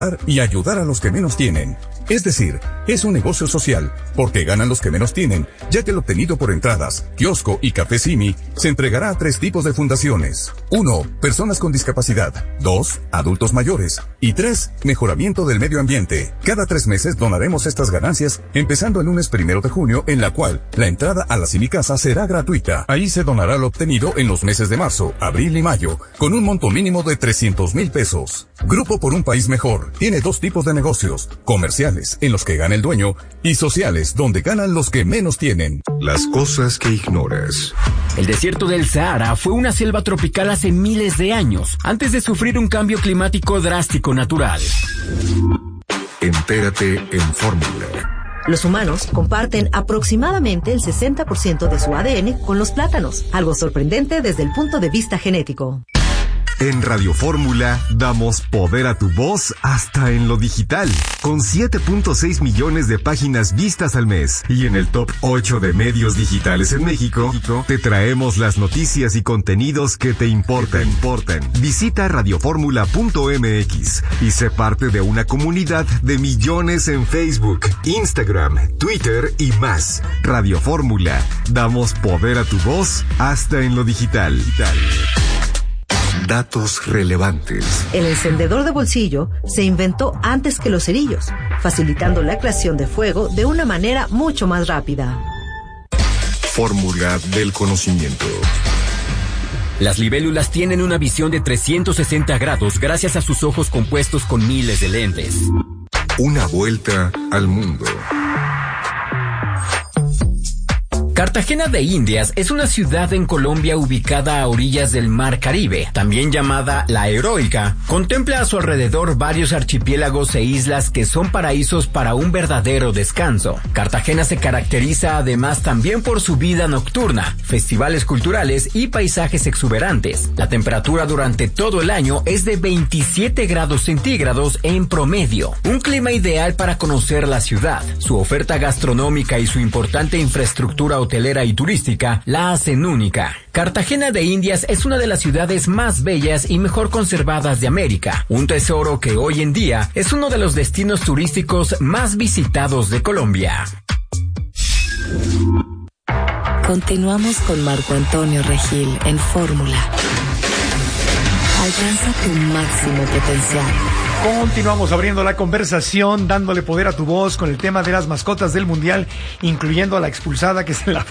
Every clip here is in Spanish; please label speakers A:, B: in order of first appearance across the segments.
A: y ayudar a los que menos tienen. Es decir, es un negocio social, porque ganan los que menos tienen, ya que el obtenido por entradas, kiosco y café Simi se entregará a 3 tipos de fundaciones. 1. Personas con discapacidad. 2. Adultos mayores. Y 3. Mejoramiento del medio ambiente. Cada 3 meses donaremos estas ganancias, empezando el lunes 1 de junio, en la cual la entrada a la Simi Casa será gratuita. Ahí se donará lo obtenido en los meses de marzo, abril y mayo, con un monto mínimo de 300,000 pesos. Grupo por un país mejor tiene 2 tipos de negocios: comerciales, en los que gana el dueño, y sociales, donde ganan los que menos tienen.
B: Las cosas que ignoras.
C: El desierto del Sahara fue una selva tropical hace miles de años, antes de sufrir un cambio climático drástico natural.
B: Entérate en Fórmula.
D: Los humanos comparten aproximadamente el 60% de su ADN con los plátanos, algo sorprendente desde el punto de vista genético.
E: En Radio Fórmula damos poder a tu voz hasta en lo digital, con 7.6 millones de páginas vistas al mes. Y en el top 8 de medios digitales en México, te traemos las noticias y contenidos que te importan. Visita radioformula.mx y sé parte de una comunidad de millones en Facebook, Instagram, Twitter y más. Radio Fórmula, damos poder a tu voz hasta en lo digital.
B: Datos relevantes.
D: El encendedor de bolsillo se inventó antes que los cerillos, facilitando la creación de fuego de una manera mucho más rápida.
B: Fórmula del conocimiento.
C: Las libélulas tienen una visión de 360 grados gracias a sus ojos compuestos con miles de lentes.
B: Una vuelta al mundo.
C: Cartagena de Indias es una ciudad en Colombia ubicada a orillas del Mar Caribe, también llamada La Heroica. Contempla a su alrededor varios archipiélagos e islas que son paraísos para un verdadero descanso. Cartagena se caracteriza además también por su vida nocturna, festivales culturales y paisajes exuberantes. La temperatura durante todo el año es de 27 grados centígrados en promedio. Un clima ideal para conocer la ciudad. Su oferta gastronómica y su importante infraestructura hotelera y turística la hacen única. Cartagena de Indias es una de las ciudades más bellas y mejor conservadas de América, un tesoro que hoy en día es uno de los destinos turísticos más visitados de Colombia.
F: Continuamos con Marco Antonio Regil en Fórmula. Alcanza tu máximo potencial.
G: Continuamos abriendo la conversación, dándole poder a tu voz con el tema de las mascotas del Mundial, incluyendo a la expulsada, que es el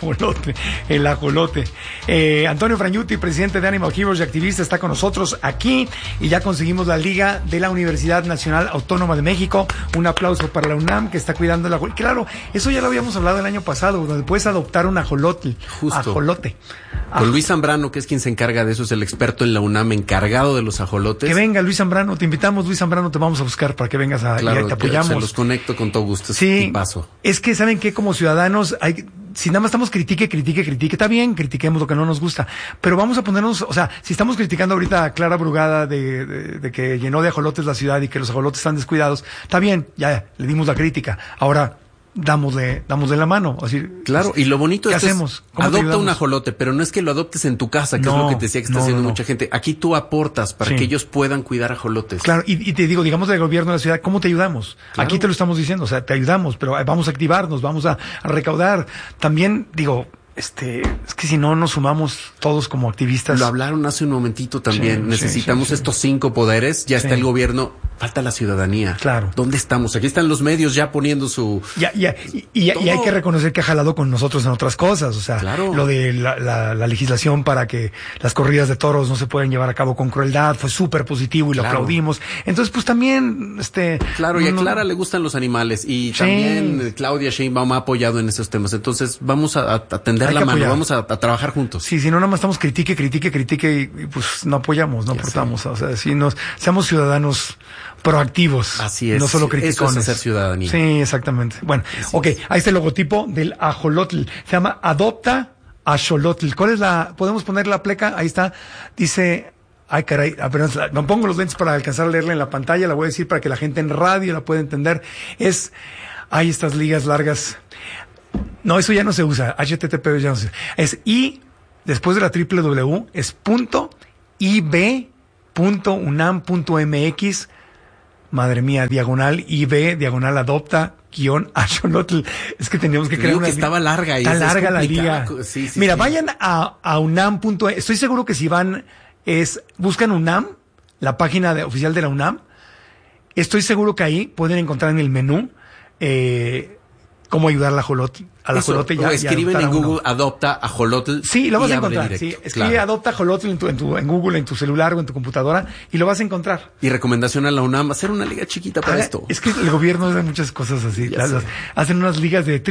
G: ajolote. Antonio Frañuti, presidente de Animal Heroes y activista, está con nosotros aquí y ya conseguimos la liga de la Universidad Nacional Autónoma de México. Un aplauso para la UNAM, que está cuidando el ajolote. Claro, eso ya lo habíamos hablado el año pasado, donde puedes adoptar un ajolote. Ajolote.
H: Con Luis Zambrano, que es quien se encarga de eso, es el experto en la UNAM encargado de los ajolotes.
G: Que venga Luis Zambrano, te invitamos, Luis Zambrano, te vamos a buscar para que vengas y te apoyamos.
H: Se los conecto con todo gusto.
G: Sí, es que ¿saben qué? Como ciudadanos si nada más estamos critique, está bien, critiquemos lo que no nos gusta, pero vamos a ponernos, o sea, si estamos criticando ahorita a Clara Brugada de que llenó de ajolotes la ciudad y que los ajolotes están descuidados, está bien, ya le dimos la crítica, ahora damos de la mano, así.
H: Claro, y lo bonito
G: ¿qué
H: es
G: hacemos?
H: Adopta un ajolote, pero no es que lo adoptes en tu casa, que es lo que te decía que está haciendo mucha gente. Aquí tú aportas para que ellos puedan cuidar ajolotes.
G: Claro, y te digo, digamos del gobierno de la ciudad, ¿cómo te ayudamos? Claro. Aquí te lo estamos diciendo, o sea, te ayudamos, pero vamos a activarnos, vamos a recaudar. También, digo, es que si no nos sumamos todos como activistas.
H: Lo hablaron hace un momentito también. Necesitamos estos 5 poderes. Ya está el gobierno. Falta la ciudadanía.
G: Claro.
H: ¿Dónde estamos? Aquí están los medios ya poniendo su...
G: Y hay que reconocer que ha jalado con nosotros en otras cosas. O sea, lo de la legislación para que las corridas de toros no se pueden llevar a cabo con crueldad fue súper positivo y lo aplaudimos. Entonces, pues también...
H: Claro, y a Clara le gustan los animales. Y también Claudia Sheinbaum ha apoyado en esos temas. Entonces, vamos a tender la mano, vamos a trabajar juntos.
G: Sí, si no, nada más estamos critique y pues no apoyamos, no aportamos. O sea, si seamos ciudadanos proactivos.
H: Así es.
G: No solo criticones.
H: Eso es hacer ciudadanía.
G: Sí, exactamente. Bueno, ahí está el logotipo del ajolotl. Se llama Adopta Axolotl. ¿Cuál es podemos poner la pleca? Ahí está. Dice... Ay, caray, apenas me pongo los lentes para alcanzar a leerla en la pantalla. La voy a decir para que la gente en radio la pueda entender. Estas ligas largas. No, eso ya no se usa. HTTP ya no se usa. Es I, después de la www, es .ib.unam.mx Madre mía, diagonal IB, diagonal adopta, _axolotl. Es que teníamos que crear una
H: que estaba larga.
G: Está larga la liga.
H: Sí,
G: Mira, vayan a unam.es. Estoy seguro que si van, buscan UNAM, la página oficial de la UNAM. Estoy seguro que ahí pueden encontrar en el menú cómo ayudar al ajolote. Al ajolote
H: ya. O escriben en Google, adopta ajolotl.
G: Sí, lo vas a encontrar. Sí, escribe adopta ajolotl en Google, en tu celular o en tu computadora y lo vas a encorar.
H: Y recomendación a la UNAM, hacer una liga chiquita para esto.
G: Es que el gobierno hace muchas cosas así. Hacen unas ligas de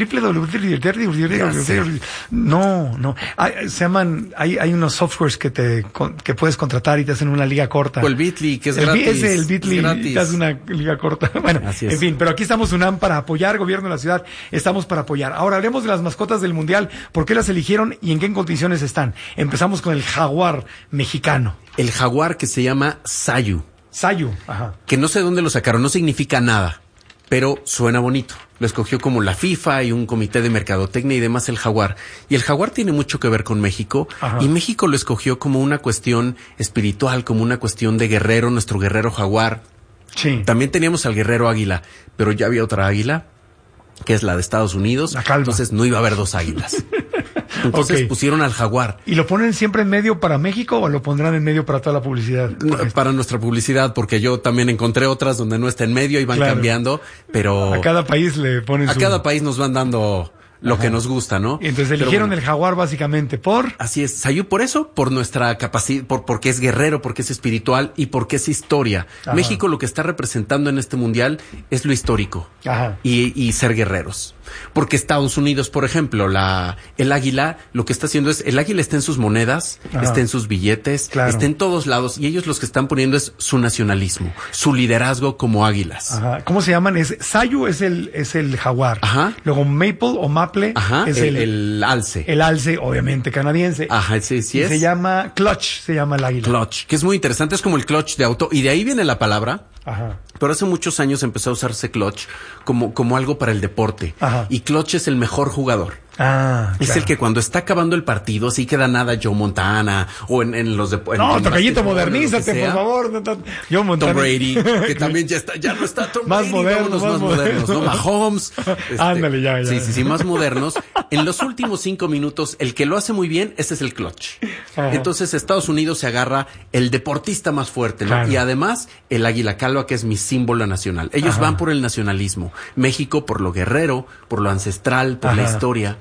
G: No. Se llaman, hay unos softwares que puedes contratar y te hacen una liga corta.
H: O el Bitly, que es gratis.
G: El Bitly te hace una liga corta. Bueno, en fin, pero aquí estamos UNAM para apoyar, gobierno de la ciudad, estamos para apoyar. Ahora hablemos de las mascotas del Mundial, por qué las eligieron y en qué condiciones están. Empezamos con el jaguar mexicano.
H: El jaguar que se llama Sayu.
G: Sayu, ajá.
H: Que no sé dónde lo sacaron, no significa nada, pero suena bonito. Lo escogió como la FIFA y un comité de mercadotecnia y demás el jaguar. Y el jaguar tiene mucho que ver con México. Ajá. Y México lo escogió como una cuestión espiritual, como una cuestión de guerrero, nuestro guerrero jaguar.
G: Sí.
H: También teníamos al guerrero águila, pero ya había otra águila, que es la de Estados Unidos.
G: La calva.
H: Entonces no iba a haber dos águilas. Entonces pusieron al jaguar.
G: ¿Y lo ponen siempre en medio para México o lo pondrán en medio para toda la publicidad?
H: Para nuestra publicidad, porque yo también encontré otras donde no está en medio y van cambiando, pero...
G: A cada país le ponen
H: cada país nos van dando lo que nos gusta, ¿no?
G: Y entonces eligieron el jaguar básicamente por...
H: Así es, Sayu, por eso, por nuestra capacidad, porque es guerrero, porque es espiritual y porque es historia. Ajá. México lo que está representando en este mundial es lo histórico.
G: Ajá.
H: Y ser guerreros. Porque Estados Unidos, por ejemplo, el águila, lo que está haciendo es, el águila está en sus monedas, ajá, está en sus billetes, claro, está en todos lados, y ellos los que están poniendo es su nacionalismo, su liderazgo como águilas.
G: Ajá. ¿Cómo se llaman? Sayu es el jaguar.
H: Ajá.
G: Luego Maple o Maple,
H: ajá,
G: es
H: el alce.
G: El alce, obviamente, canadiense.
H: Ajá, sí, sí es.
G: Se llama Clutch, se llama el águila.
H: Clutch, que es muy interesante, es como el clutch de auto, y de ahí viene la palabra.
G: Ajá.
H: Pero hace muchos años empezó a usarse clutch como algo para el deporte.
G: Ajá.
H: Y clutch es el mejor jugador.
G: Ah,
H: es el que cuando está acabando el partido, así queda nada Joe Montana o en los deportes.
G: No, tocallito, modernízate, por favor. Joe Montana.
H: Tom Brady, que también ya no está Tom
G: más
H: Brady.
G: Modernos,
H: más modernos, ¿no? Mahomes.
G: Ándale, ya.
H: Sí, más modernos. En los últimos 5 minutos, el que lo hace muy bien, ese es el clutch. Ajá. Entonces, Estados Unidos se agarra el deportista más fuerte, ¿no? Claro. Y además, el águila calva, que es mi símbolo nacional. Ellos ajá, van por el nacionalismo. México por lo guerrero, por lo ancestral, por ajá, la historia.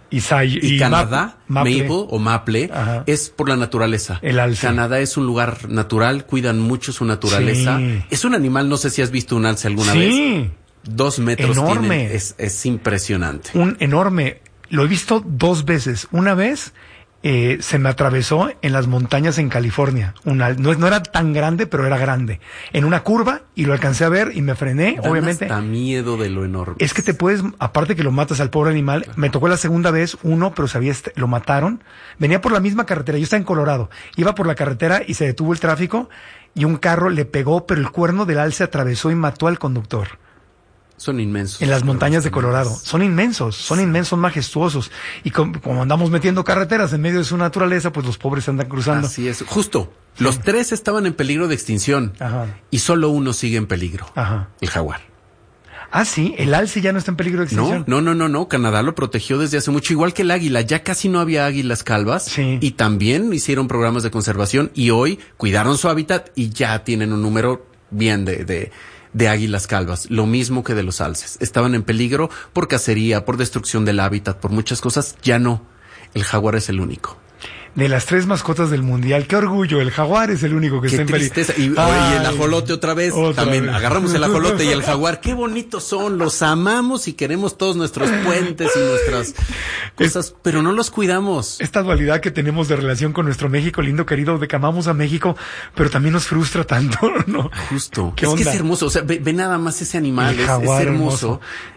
H: Y Canadá, Maple o Maple, ajá, es por la naturaleza.
G: El alce.
H: Canadá es un lugar natural, cuidan mucho su naturaleza. Sí. Es un animal, no sé si has visto un alce alguna vez. 2 metros.
G: Enorme.
H: Tienen, es impresionante.
G: Un enorme. Lo he visto 2 veces. Una vez se me atravesó en las montañas en California. No era tan grande, pero era grande. En una curva, y lo alcancé a ver y me frené, obviamente.
H: Da miedo de lo enorme.
G: Es que te puedes, aparte que lo matas al pobre animal, me tocó la segunda vez pero lo mataron. Venía por la misma carretera, yo estaba en Colorado. Iba por la carretera y se detuvo el tráfico y un carro le pegó, pero el cuerno del alce atravesó y mató al conductor.
H: Son inmensos.
G: En las montañas de Colorado. Son inmensos, son majestuosos. Y como andamos metiendo carreteras en medio de su naturaleza, pues los pobres andan cruzando.
H: Así es. Justo. Sí. Los 3 estaban en peligro de extinción.
G: Ajá.
H: Y solo uno sigue en peligro.
G: Ajá.
H: El jaguar.
G: Ah, sí. El alce ya no está en peligro de extinción.
H: No. Canadá lo protegió desde hace mucho. Igual que el águila. Ya casi no había águilas calvas.
G: Sí.
H: Y también hicieron programas de conservación. Y hoy cuidaron su hábitat y ya tienen un número bien de águilas calvas, lo mismo que de los alces. Estaban en peligro por cacería, por destrucción del hábitat, por muchas cosas. Ya no. El jaguar es el único.
G: De las 3 mascotas del mundial, qué orgullo, el jaguar es el único que está en peligro.
H: Y el ajolote otra vez. Agarramos el ajolote y el jaguar, qué bonitos son, los amamos y queremos todos nuestros puentes y nuestras cosas, pero no los cuidamos.
G: Esta dualidad que tenemos de relación con nuestro México lindo, querido, de que amamos a México, pero también nos frustra tanto, ¿no?
H: Justo. Es que es hermoso, o sea, ve nada más ese animal, es hermoso.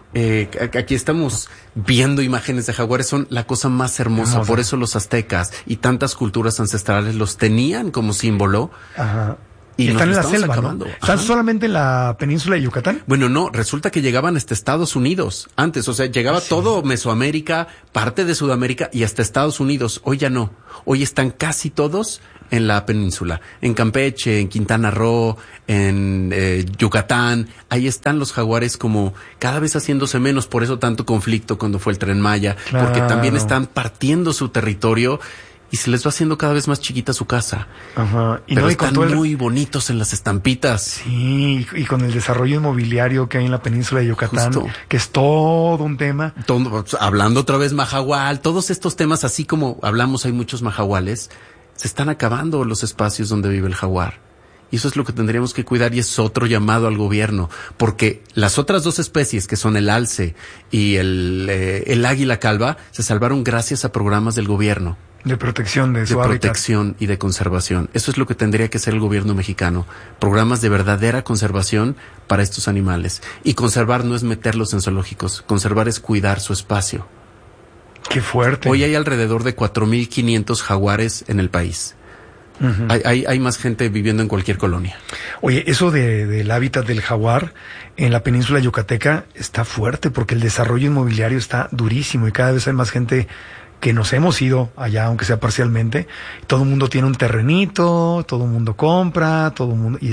H: Aquí estamos viendo imágenes de jaguares, son la cosa más hermosa. Por eso los aztecas y tantas culturas ancestrales los tenían como símbolo.
G: Ajá. Y están en la selva, acabando. ¿No? ¿Están solamente en la península de Yucatán?
H: Bueno, no, resulta que llegaban hasta Estados Unidos antes, o sea, llegaba todo Mesoamérica, parte de Sudamérica y hasta Estados Unidos. Hoy ya no, hoy están casi todos en la península, en Campeche, en Quintana Roo, en Yucatán. Ahí están los jaguares como cada vez haciéndose menos, por eso tanto conflicto cuando fue el Tren Maya, claro. Porque también están partiendo su territorio y se les va haciendo cada vez más chiquita su casa.
G: Ajá.
H: Pero no, están muy bonitos en las estampitas.
G: Sí, y con el desarrollo inmobiliario que hay en la península de Yucatán, justo, que es todo un tema.
H: Hablando otra vez majahual, todos estos temas, así como hablamos, hay muchos majahuales, se están acabando los espacios donde vive el jaguar. Y eso es lo que tendríamos que cuidar y es otro llamado al gobierno, porque las otras dos especies, que son el alce y el águila calva, se salvaron gracias a programas del gobierno.
G: De protección de su hábitat.
H: De protección y de conservación. Eso es lo que tendría que hacer el gobierno mexicano. Programas de verdadera conservación para estos animales. Y conservar no es meterlos en zoológicos. Conservar es cuidar su espacio.
G: ¡Qué fuerte!
H: Hoy hay alrededor de 4,500 jaguares en el país. Uh-huh. Hay más gente viviendo en cualquier colonia.
G: Oye, eso del hábitat del jaguar en la península yucateca está fuerte porque el desarrollo inmobiliario está durísimo y cada vez hay más gente que nos hemos ido allá, aunque sea parcialmente. Todo el mundo tiene un terrenito, todo el mundo compra, todo el mundo, y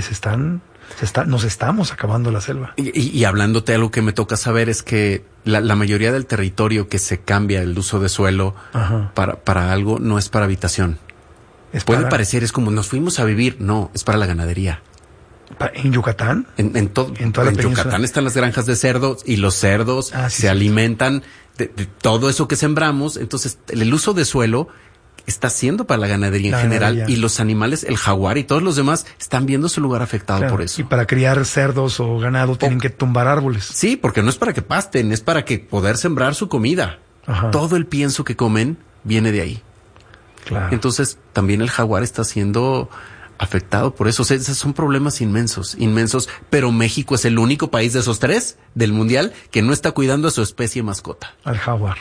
G: nos estamos acabando la selva.
H: Y hablándote, algo que me toca saber es que la mayoría del territorio que se cambia el uso de suelo para algo no es para habitación. Puede parecer, es como nos fuimos a vivir. No, es para la ganadería.
G: ¿En Yucatán?
H: En toda la península. Yucatán están las granjas de cerdos y los cerdos se alimentan de todo eso que sembramos. Entonces, el uso de suelo está siendo para la ganadería en general y los animales, el jaguar y todos los demás están viendo su lugar afectado por eso.
G: Y para criar cerdos o ganado tienen que tumbar árboles.
H: Sí, porque no es para que pasten, es para que poder sembrar su comida. Ajá. Todo el pienso que comen viene de ahí. Claro. Entonces, también el jaguar está siendo afectado por eso. O sea, esos son problemas inmensos, pero México es el único país de esos 3 del mundial que no está cuidando a su especie mascota.
G: Al jaguar.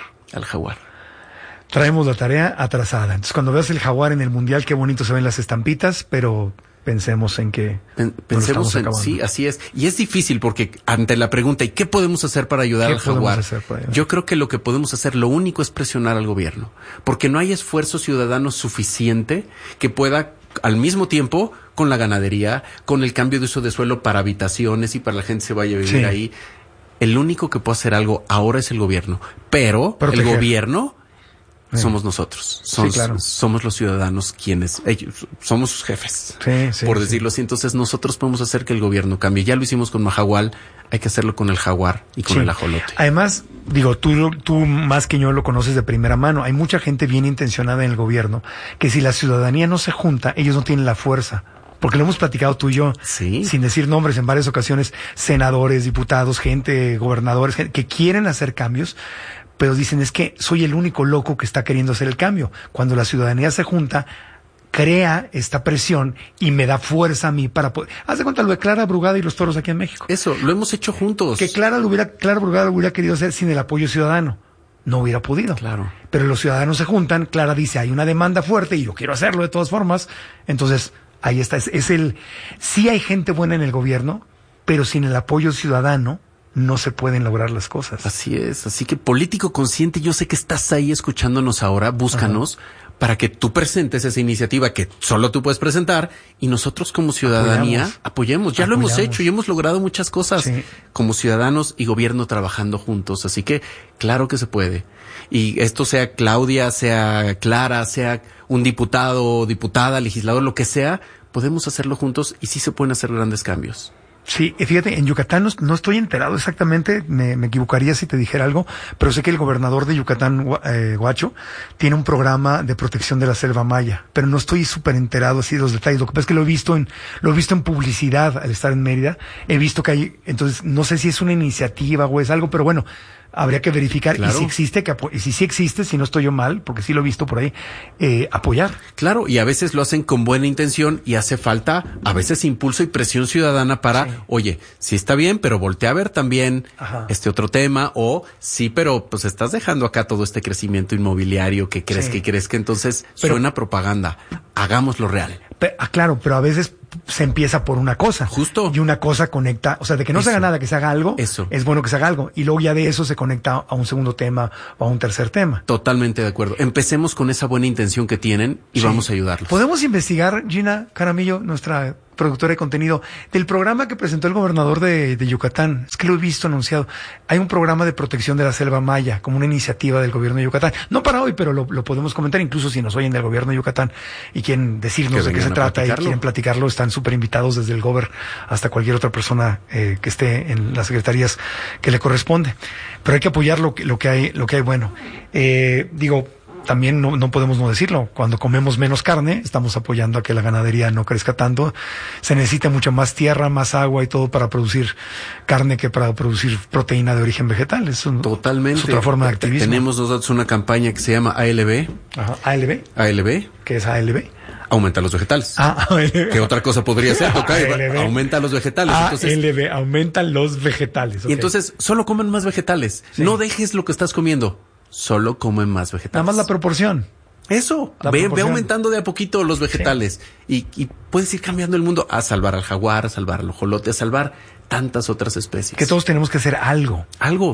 H: Traemos
G: la tarea atrasada. Entonces, cuando veas el jaguar en el mundial, qué bonito se ven las estampitas, pero pensemos en que
H: pensemos en sí, así es. Y es difícil porque ante la pregunta, ¿y qué podemos hacer para ayudar al jaguar? Yo creo que lo que podemos hacer, lo único es presionar al gobierno, porque no hay esfuerzo ciudadano suficiente que pueda al mismo tiempo con la ganadería, con el cambio de uso de suelo para habitaciones y para la gente se vaya a vivir ahí. El único que puede hacer algo ahora es el gobierno, pero el gobierno somos nosotros, somos los ciudadanos ellos somos sus jefes, por decirlo así. Entonces nosotros podemos hacer que el gobierno cambie. Ya lo hicimos con majahual, hay que hacerlo con el jaguar y con el ajolote.
G: Además, digo, tú más que yo lo conoces de primera mano. Hay mucha gente bien intencionada en el gobierno que si la ciudadanía no se junta, ellos no tienen la fuerza. Porque lo hemos platicado tú y yo, sin decir nombres en varias ocasiones, senadores, diputados, gobernadores, que quieren hacer cambios, pero dicen es que soy el único loco que está queriendo hacer el cambio. Cuando la ciudadanía se junta, crea esta presión y me da fuerza a mí para poder... Haz de cuenta lo de Clara Brugada y los toros aquí en México.
H: Eso, lo hemos hecho juntos.
G: Que Clara Brugada lo hubiera querido hacer sin el apoyo ciudadano. No hubiera podido.
H: Claro.
G: Pero los ciudadanos se juntan, Clara dice, hay una demanda fuerte y yo quiero hacerlo de todas formas. Entonces, ahí está. Sí hay gente buena en el gobierno, pero sin el apoyo ciudadano no se pueden lograr las cosas.
H: Así es. Así que político consciente, yo sé que estás ahí escuchándonos ahora, búscanos para que tú presentes esa iniciativa que solo tú puedes presentar y nosotros como ciudadanía apoyemos. Ya lo hemos hecho y hemos logrado muchas cosas como ciudadanos y gobierno trabajando juntos. Así que claro que se puede. Y esto sea Claudia, sea Clara, sea un diputado o diputada, legislador, lo que sea, podemos hacerlo juntos y sí se pueden hacer grandes cambios.
G: Sí, fíjate, en Yucatán no estoy enterado exactamente, me equivocaría si te dijera algo, pero sé que el gobernador de Yucatán, Huacho, tiene un programa de protección de la selva maya, pero no estoy súper enterado así de los detalles. Lo que pasa es que lo he visto en publicidad al estar en Mérida, he visto que hay, entonces no sé si es una iniciativa o es algo, pero bueno, habría que verificar. Claro. Y si existe, y si sí existe, si no estoy yo mal, porque sí lo he visto por ahí, apoyar.
H: Claro, y a veces lo hacen con buena intención y hace falta a veces impulso y presión ciudadana para, oye, sí está bien, pero voltea a ver también este otro tema, o sí, pero pues estás dejando acá todo este crecimiento inmobiliario que crees que entonces suena propaganda. Hagámoslo real.
G: Claro, pero a veces se empieza por una cosa.
H: Justo.
G: Y una cosa conecta, o sea, de que no se haga nada, que se haga algo, es bueno que se haga algo. Y luego ya de eso se conecta a un segundo tema o a un tercer tema.
H: Totalmente de acuerdo. Empecemos con esa buena intención que tienen y vamos a ayudarlos.
G: ¿Podemos investigar, Gina Caramillo, nuestra productora de contenido, del programa que presentó el gobernador de Yucatán? Es que lo he visto anunciado. Hay un programa de protección de la selva maya, como una iniciativa del gobierno de Yucatán. No para hoy, pero lo podemos comentar, incluso si nos oyen del gobierno de Yucatán y quieren decirnos de qué se trata y quieren platicarlo, están súper invitados desde el gober hasta cualquier otra persona que esté en las secretarías que le corresponde. Pero hay que apoyar lo que hay bueno. También no podemos no decirlo. Cuando comemos menos carne, estamos apoyando a que la ganadería no crezca tanto. Se necesita mucha más tierra, más agua y todo para producir carne que para producir proteína de origen vegetal.
H: Totalmente.
G: Es otra forma de activismo.
H: Tenemos nosotros una campaña que se llama ALB.
G: Ajá. ¿ALB? ¿Qué es ALB?
H: Aumenta los vegetales. ¿Qué otra cosa podría ser? Aumenta los vegetales.
G: ALB, aumenta los vegetales.
H: Y entonces, solo comen más vegetales. Sí. No dejes lo que estás comiendo. Solo comen más vegetales.
G: Nada más la proporción.
H: Eso. Ve aumentando de a poquito los vegetales. Sí. Y puedes ir cambiando el mundo a salvar al jaguar, a salvar al ajolote, a salvar tantas otras especies.
G: Que todos tenemos que hacer algo.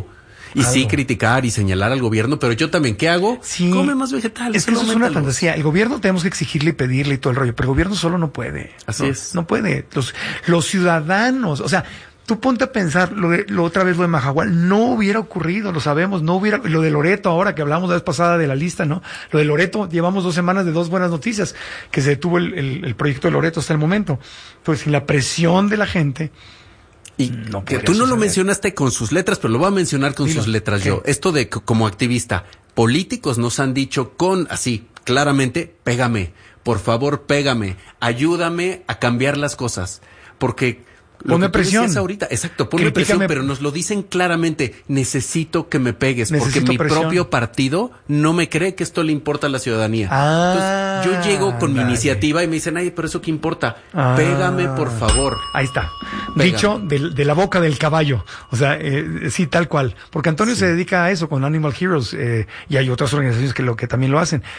H: Y sí, criticar y señalar al gobierno, pero yo también, ¿qué hago?
G: Sí.
H: Come más vegetales.
G: Es que eso es una fantasía. El gobierno tenemos que exigirle y pedirle y todo el rollo, pero el gobierno solo no puede.
H: Así es.
G: No puede. Los ciudadanos, o sea, tú ponte a pensar, otra vez lo de Mahahual, no hubiera ocurrido, lo sabemos, lo de Loreto ahora que hablamos la vez pasada de la lista, ¿no? Lo de Loreto, llevamos 2 semanas de 2 buenas noticias, que se detuvo el proyecto de Loreto hasta el momento. Pues sin la presión de la gente.
H: Y que tú no lo mencionaste con sus letras, pero lo voy a mencionar con sus letras yo. Esto de como activista, políticos nos han dicho claramente, pégame, por favor, pégame, ayúdame a cambiar las cosas, porque
G: ponme presión.
H: Ahorita, exacto, ponme presión, pero nos lo dicen claramente, necesito que me pegues, porque mi propio partido no me cree que esto le importa a la ciudadanía. Entonces, yo llego con mi iniciativa y me dicen, pero eso qué importa, pégame por favor.
G: Ahí está, dicho de la boca del caballo, o sea, sí, tal cual, porque Antonio se dedica a eso con Animal Heroes, y hay otras organizaciones que también lo hacen.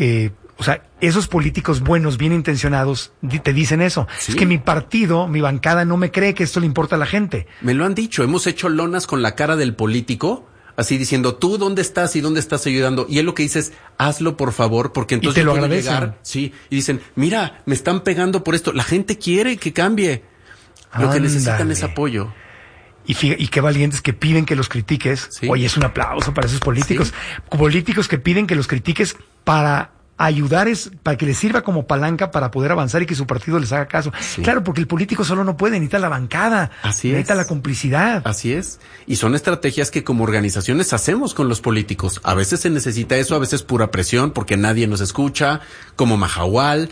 G: O sea, esos políticos buenos, bien intencionados, te dicen eso. Sí. Es que mi partido, mi bancada no me cree que esto le importa a la gente.
H: Me lo han dicho, hemos hecho lonas con la cara del político, así diciendo, ¿tú dónde estás y dónde estás ayudando? Y él lo que dice es, hazlo por favor, porque entonces
G: y te lo agradecen.
H: Sí, y dicen, mira, me están pegando por esto. La gente quiere que cambie. Lo que necesitan es apoyo.
G: Y qué valientes que piden que los critiques. Sí. Oye, es un aplauso para esos políticos. Sí. Políticos que piden que los critiques para ayudar, para que les sirva como palanca para poder avanzar y que su partido les haga caso. Sí. Claro, porque el político solo no puede, necesita la bancada, necesita la complicidad.
H: Así es. Y son estrategias que como organizaciones hacemos con los políticos. A veces se necesita eso, a veces pura presión porque nadie nos escucha, como Mahahual.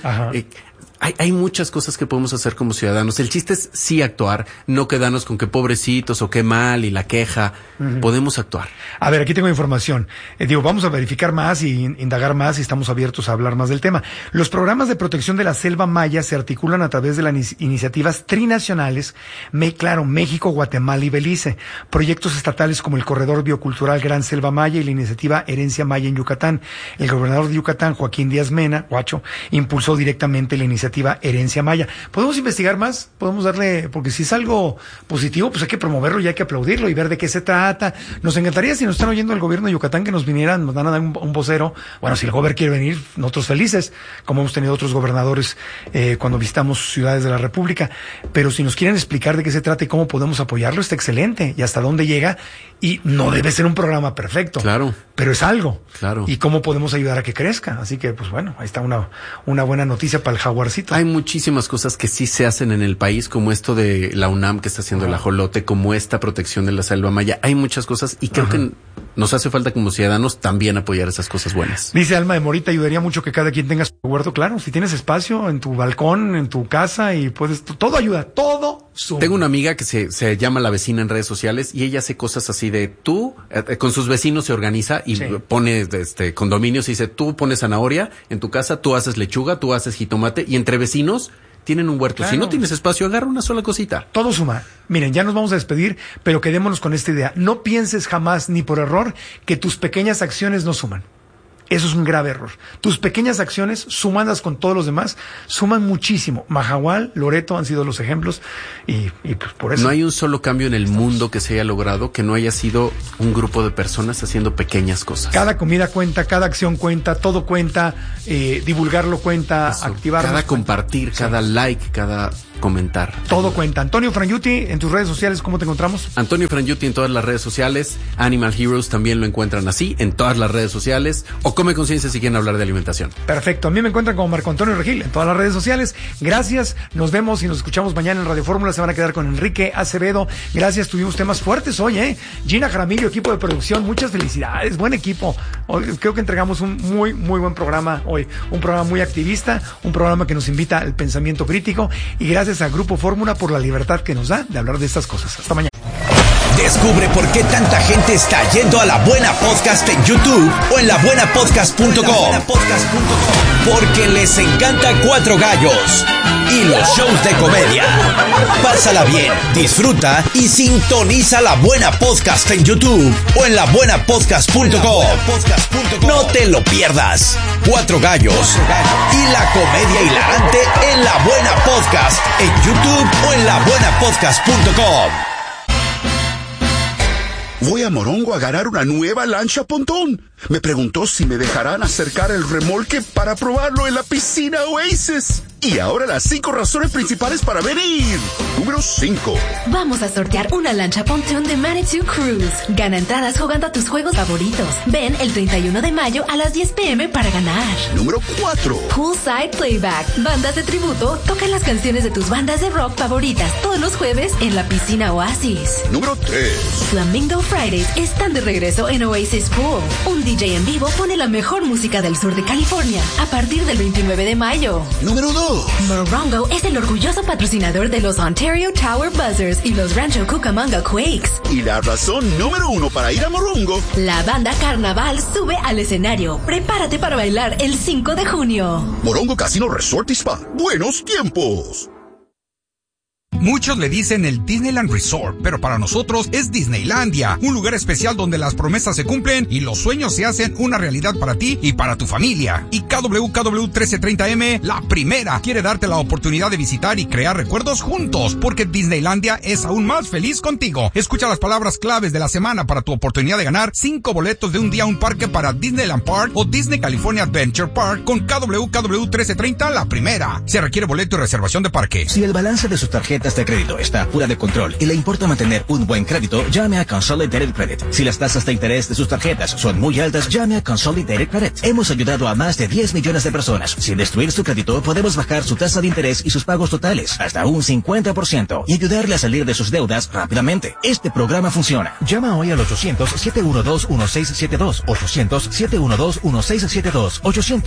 H: Hay muchas cosas que podemos hacer como ciudadanos. El chiste es sí actuar, no quedarnos con que pobrecitos o qué mal y la queja. Podemos actuar.
G: A ver, aquí tengo información. Vamos a verificar más y indagar más y estamos abiertos a hablar más del tema. Los programas de protección de la selva maya se articulan a través de las iniciativas trinacionales, México, Guatemala y Belice. Proyectos estatales como el Corredor Biocultural Gran Selva Maya y la iniciativa Herencia Maya en Yucatán. El gobernador de Yucatán, Joaquín Díaz Mena, Guacho, impulsó directamente la iniciativa Herencia Maya. ¿Podemos investigar más? ¿Podemos darle? Porque si es algo positivo, pues hay que promoverlo y hay que aplaudirlo y ver de qué se trata. Nos encantaría si nos están oyendo el gobierno de Yucatán que nos vinieran, nos van a dar un vocero. Bueno, si el gobernador quiere venir, nosotros felices, como hemos tenido otros gobernadores cuando visitamos ciudades de la República. Pero si nos quieren explicar de qué se trata y cómo podemos apoyarlo, está excelente. Y hasta dónde llega. Y no debe ser un programa perfecto.
H: Claro.
G: Pero es algo.
H: Claro.
G: Y cómo podemos ayudar a que crezca. Así que, pues bueno, ahí está una buena noticia para el jaguarcito.
H: Hay muchísimas cosas que sí se hacen en el país, como esto de la UNAM que está haciendo el ajolote, como esta protección de la selva maya. Hay muchas cosas y creo que nos hace falta como ciudadanos también apoyar esas cosas buenas.
G: Dice Alma de Morita, ayudaría mucho que cada quien tenga su huerto, claro. Si tienes espacio en tu balcón, en tu casa y puedes, todo ayuda, todo suma.
H: Tengo una amiga que se llama La Vecina en redes sociales y ella hace cosas así de con sus vecinos se organiza y pone condominios y dice, tú pones zanahoria en tu casa, tú haces lechuga, tú haces jitomate y entre vecinos tienen un huerto. Claro. Si no tienes espacio, agarra una sola cosita.
G: Todo suma. Miren, ya nos vamos a despedir, pero quedémonos con esta idea. No pienses jamás, ni por error, que tus pequeñas acciones no suman. Eso es un grave error. Tus pequeñas acciones, sumadas con todos los demás, suman muchísimo. Mahahual, Loreto han sido los ejemplos y pues por eso.
H: No hay un solo cambio en el mundo que se haya logrado que no haya sido un grupo de personas haciendo pequeñas cosas.
G: Cada comida cuenta, cada acción cuenta, todo cuenta, divulgarlo cuenta, activarlo.
H: Cada compartir, cada like, cada comentar.
G: Todo cuenta. Antonio Frangiuti, en tus redes sociales, ¿cómo te encontramos?
H: Antonio Frangiuti en todas las redes sociales. Animal Heroes también lo encuentran así, en todas las redes sociales. O Come Conciencia si quieren hablar de alimentación.
G: Perfecto. A mí me encuentran como Marco Antonio Regil en todas las redes sociales. Gracias. Nos vemos y nos escuchamos mañana en Radio Fórmula. Se van a quedar con Enrique Acevedo. Gracias. Tuvimos temas fuertes hoy, ¿eh? Gina Jaramillo, equipo de producción. Muchas felicidades. Buen equipo. Hoy creo que entregamos un muy buen programa hoy. Un programa muy activista. Un programa que nos invita al pensamiento crítico. Y gracias a Grupo Fórmula por la libertad que nos da de hablar de estas cosas. Hasta mañana.
I: Descubre por qué tanta gente está yendo a La Buena Podcast en YouTube o en labuenapodcast.com. Porque les encanta Cuatro Gallos y los shows de comedia. Pásala bien, disfruta y sintoniza La Buena Podcast en YouTube o en labuenapodcast.com. No te lo pierdas. Cuatro Gallos y la comedia hilarante en La Buena Podcast en YouTube o en labuenapodcast.com.
J: Voy a Morongo a agarrar una nueva lancha pontón. Me preguntó si me dejarán acercar el remolque para probarlo en la piscina Oasis. Y ahora las 5 razones principales para venir. Número 5.
K: Vamos a sortear una lancha pontón de Manitou Cruise. Gana entradas jugando a tus juegos favoritos. Ven el 31 de mayo a las 10 p.m. para ganar.
J: Número 4.
K: Poolside Playback. Bandas de tributo tocan las canciones de tus bandas de rock favoritas todos los jueves en la piscina Oasis.
J: Número 3.
K: Flamingo Fridays están de regreso en Oasis Pool. Un DJ en vivo pone la mejor música del sur de California a partir del 29 de mayo.
J: Número 2.
K: Morongo es el orgulloso patrocinador de los Ontario Tower Buzzers y los Rancho Cucamonga Quakes.
J: Y la razón número 1 para ir a Morongo.
K: La banda Carnaval sube al escenario. Prepárate para bailar el 5 de junio.
J: Morongo Casino Resort y Spa. Buenos tiempos.
L: Muchos le dicen el Disneyland Resort, pero para nosotros es Disneylandia, un lugar especial donde las promesas se cumplen y los sueños se hacen una realidad para ti y para tu familia. Y KWKW 1330M, la primera, quiere darte la oportunidad de visitar y crear recuerdos juntos, porque Disneylandia es aún más feliz contigo. Escucha las palabras claves de la semana para tu oportunidad de ganar 5 boletos de un día a un parque para Disneyland Park o Disney California Adventure Park con KWKW 1330, la primera. Se requiere boleto y reservación de parque.
M: Si el balance de sus tarjetas de crédito está fuera de control y le importa mantener un buen crédito, llame a Consolidated Credit. Si las tasas de interés de sus tarjetas son muy altas, llame a Consolidated Credit. Hemos ayudado a más de 10 millones de personas. Sin destruir su crédito, podemos bajar su tasa de interés y sus pagos totales hasta un 50% y ayudarle a salir de sus deudas rápidamente. Este programa funciona. Llama hoy al 800-712-1672. 800-712-1672.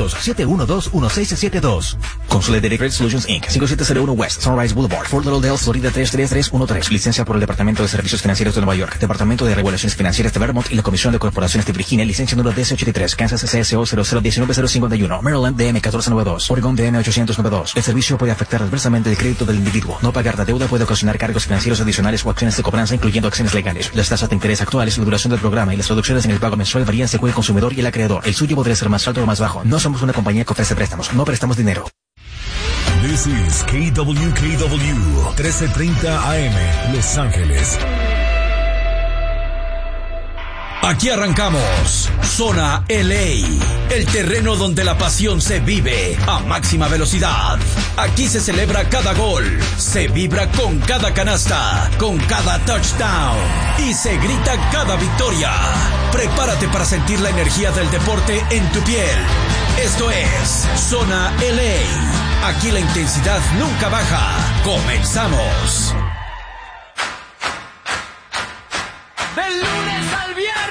M: 800-712-1672. Consolidated Credit Solutions Inc. 5701 West Sunrise Boulevard, Fort Lauderdale, Florida 33313. Licencia por el Departamento de Servicios Financieros de Nueva York, Departamento de Regulaciones Financieras de Vermont y la Comisión de Corporaciones de Virginia. Licencia número DC83, Kansas CSO 0019051, Maryland DM 1492, Oregon DM 892. El servicio puede afectar adversamente el crédito del individuo. No pagar la deuda puede ocasionar cargos financieros adicionales o acciones de cobranza, incluyendo acciones legales. Las tasas de interés actuales, la duración del programa y las reducciones en el pago mensual varían según el consumidor y el acreedor. El suyo podría ser más alto o más bajo. No somos una compañía que ofrece préstamos. No prestamos dinero.
N: This is KWKW 1330 AM, Los Ángeles.
I: Aquí arrancamos Zona LA, el terreno donde la pasión se vive a máxima velocidad. Aquí se celebra cada gol, se vibra con cada canasta, con cada touchdown y se grita cada victoria. Prepárate para sentir la energía del deporte en tu piel. Esto es Zona LA. Aquí la intensidad nunca baja. Comenzamos.
O: Del lunes al viernes.